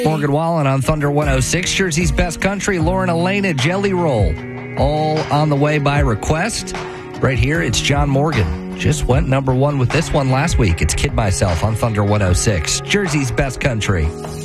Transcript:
Morgan Wallen on Thunder 106. Jersey's Best Country, Lauren Elena, Jelly Roll. All on the way by request. Right here, it's John Morgan. Just went number one with this one last week. It's Kid Myself on Thunder 106. Jersey's Best Country.